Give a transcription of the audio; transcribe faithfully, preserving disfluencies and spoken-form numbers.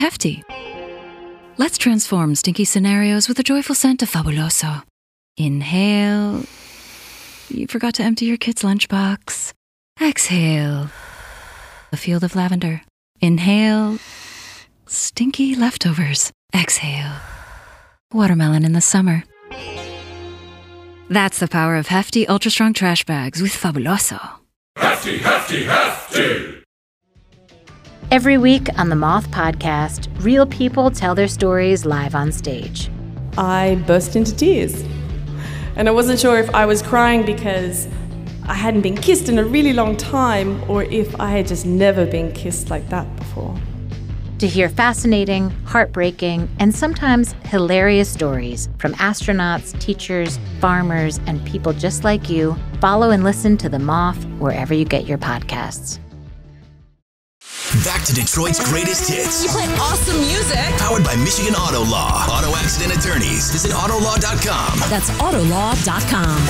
Hefty. Let's transform stinky scenarios with the joyful scent of Fabuloso. Inhale. You forgot to empty your kid's lunchbox. Exhale. A field of lavender. Inhale. Stinky leftovers. Exhale. Watermelon in the summer. That's the power of Hefty Ultra Strong Trash Bags with Fabuloso. Hefty, hefty, hefty! Every week on the Moth Podcast, real people tell their stories live on stage. I burst into tears. And I wasn't sure if I was crying because I hadn't been kissed in a really long time or if I had just never been kissed like that before. To hear fascinating, heartbreaking, and sometimes hilarious stories from astronauts, teachers, farmers, and people just like you, follow and listen to The Moth wherever you get your podcasts. Back to Detroit's greatest hits. You play awesome music. Powered by Michigan Auto Law. Auto accident attorneys. Visit auto law dot com. That's auto law dot com.